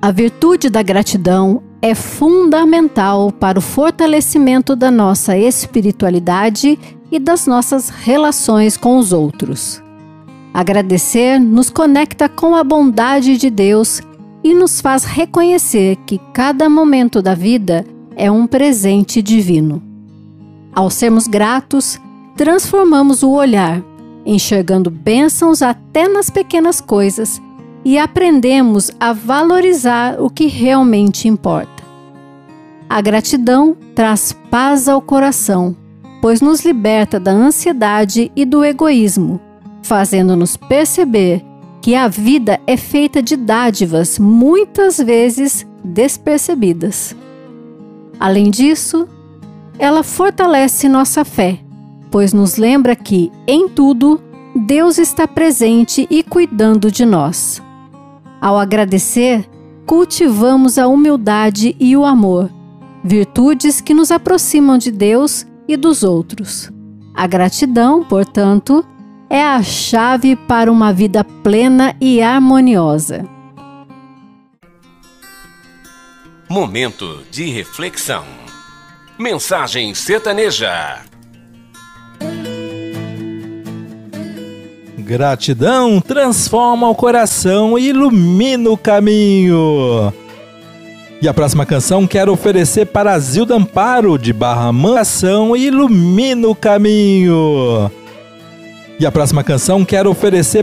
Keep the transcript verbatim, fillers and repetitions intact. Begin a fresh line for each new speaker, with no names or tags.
A virtude da gratidão é fundamental para o fortalecimento da nossa espiritualidade e das nossas relações com os outros. Agradecer nos conecta com a bondade de Deus e nos faz reconhecer que cada momento da vida é um presente divino. Ao sermos gratos, transformamos o olhar, enxergando bênçãos até nas pequenas coisas e aprendemos a valorizar o que realmente importa. A gratidão traz paz ao coração, pois nos liberta da ansiedade e do egoísmo, fazendo-nos perceber que a vida é feita de dádivas muitas vezes despercebidas. Além disso, ela fortalece nossa fé, pois nos lembra que, em tudo, Deus está presente e cuidando de nós. Ao agradecer, cultivamos a humildade e o amor, virtudes que nos aproximam de Deus e dos outros. A gratidão, portanto, é a chave para uma vida plena e harmoniosa.
Momento de reflexão. Mensagem sertaneja.
Gratidão transforma o coração e ilumina o caminho. E a próxima canção quero oferecer para Zilda Amparo, de Barra Manso, e ilumina o caminho. E a próxima canção quero oferecer